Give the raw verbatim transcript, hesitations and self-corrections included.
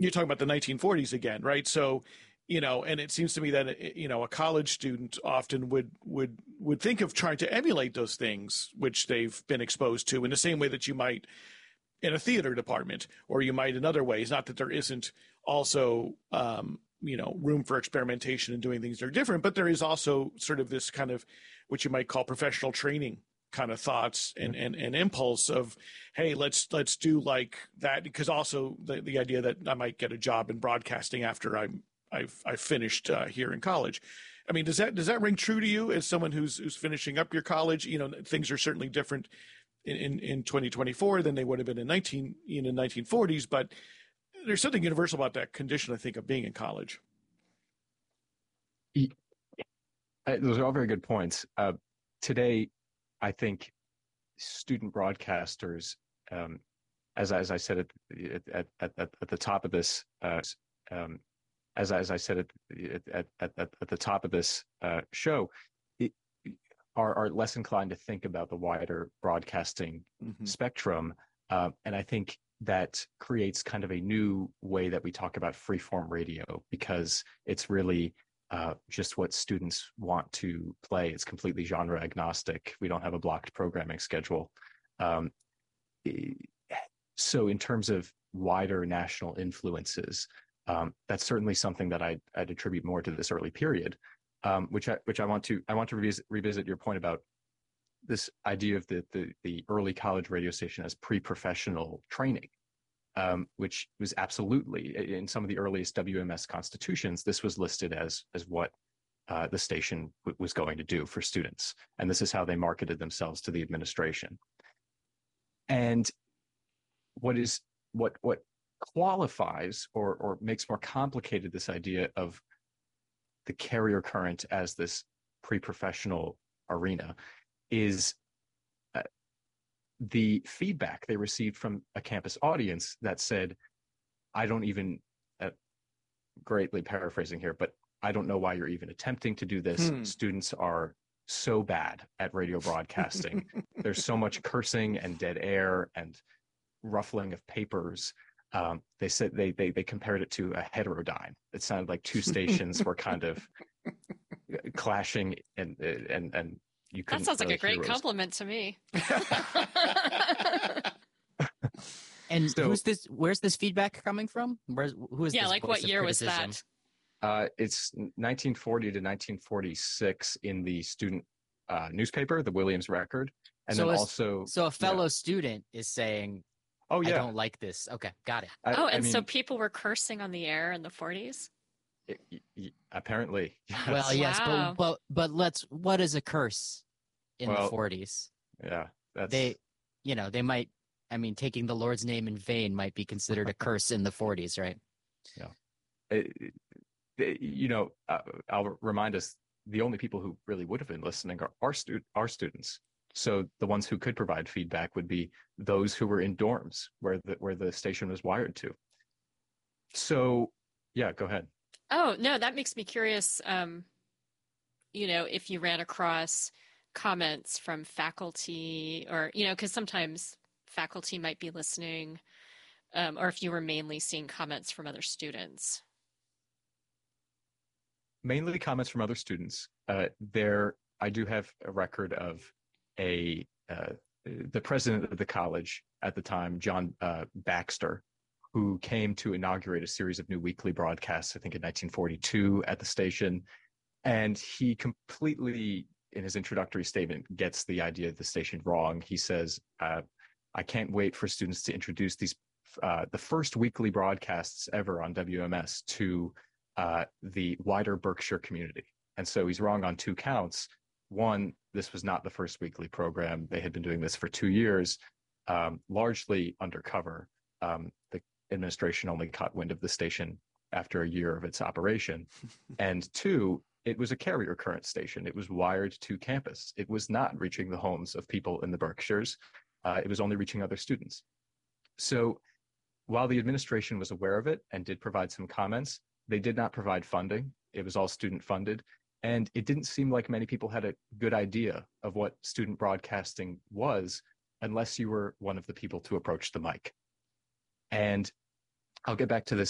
you're talking about the nineteen forties again, right? So, you know, and it seems to me that, you know, a college student often would would would think of trying to emulate those things which they've been exposed to in the same way that you might in a theater department, or you might in other ways. Not that there isn't also, um, you know, room for experimentation and doing things that are different, but there is also sort of this kind of what you might call professional training kind of thoughts and, and, and impulse of, hey, let's let's do like that, because also the, the idea that I might get a job in broadcasting after I'm I've I've finished uh, here in college. I mean, does that does that ring true to you as someone who's who's finishing up your college? You know, things are certainly different in, in, in twenty twenty-four than they would have been in nineteen in the nineteen forties, but there's something universal about that condition, I think, of being in college. Those are all very good points. Uh, today, I think student broadcasters, um, as as I said at at at, at the top of this, uh, um, as as I said at at at, at the top of this uh, show, it, are are less inclined to think about the wider broadcasting mm-hmm. spectrum, uh, and I think that creates kind of a new way that we talk about freeform radio, because it's really Uh, just what students want to play. It's completely genre agnostic. We don't have a blocked programming schedule. Um, so in terms of wider national influences, um, that's certainly something that I'd, I'd attribute more to this early period, um, which I, which I want to, I want to revisit, revisit your point about this idea of the, the, the early college radio station as pre-professional training. Um, which was absolutely, in some of the earliest W M S constitutions, this was listed as as what uh, the station w- was going to do for students. And this is how they marketed themselves to the administration. And what is what what qualifies or or makes more complicated this idea of the carrier current as this pre-professional arena is the feedback they received from a campus audience that said, I don't even, uh, greatly paraphrasing here, but I don't know why you're even attempting to do this. Hmm. Students are so bad at radio broadcasting. There's so much cursing and dead air and ruffling of papers. Um, they said they, they, they compared it to a heterodyne. It sounded like two stations were kind of clashing and, and, and, You that sounds like a great heroes. compliment to me. And so, who's this? Where's this feedback coming from? Where's who is? Yeah, this like what year was that? Uh, it's nineteen forty to nineteen forty-six in the student uh, newspaper, the Williams Record, and so then a, also. So a fellow yeah. student is saying, "Oh yeah, I don't like this." Okay, got it. I, oh, and I mean, so people were cursing on the air in the forties. It, it, apparently, yes. Well, yes, wow. but, but but let's. What is a curse in well, the forties? Yeah, that's they, you know, they might. I mean, taking the Lord's name in vain might be considered a curse in the forties, right? Yeah, it, it, you know, uh, I'll remind us: the only people who really would have been listening are our, stu- our students. So the ones who could provide feedback would be those who were in dorms where the where the station was wired to. So, yeah, go ahead. Oh, no, that makes me curious, um, you know, if you ran across comments from faculty or, you know, because sometimes faculty might be listening, um, or if you were mainly seeing comments from other students. Mainly comments from other students. Uh, there, I do have a record of a uh, the president of the college at the time, John uh, Baxter, who came to inaugurate a series of new weekly broadcasts, I think in nineteen forty-two at the station. And he completely, in his introductory statement, gets the idea of the station wrong. He says, uh, I can't wait for students to introduce these, uh, the first weekly broadcasts ever on W M S to uh, the wider Berkshire community. And so he's wrong on two counts. One, this was not the first weekly program. They had been doing this for two years, um, largely undercover. Um, the administration only caught wind of the station after a year of its operation. And two, it was a carrier current station. It was wired to campus. It was not reaching the homes of people in the Berkshires. Uh, it was only reaching other students. So while the administration was aware of it and did provide some comments, they did not provide funding. It was all student funded. And it didn't seem like many people had a good idea of what student broadcasting was unless you were one of the people to approach the mic. And I'll get back to this